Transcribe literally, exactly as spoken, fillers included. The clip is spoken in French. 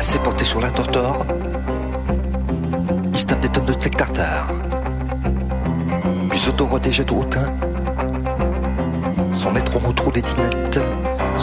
assez porté sur la tortor, histoire des tonnes de steak tartare. Puis s'auto-protéger tout hautain, sans mettre au mot trop d'étinettes,